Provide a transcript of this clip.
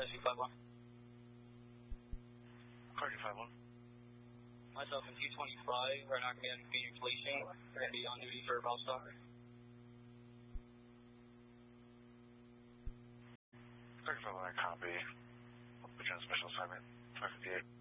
251. Car 251. Myself and T25, right now going to be on Phoenix Leasing. We're going to be on duty for about stock. Car 251, I copy. We're doing special assignment, 558.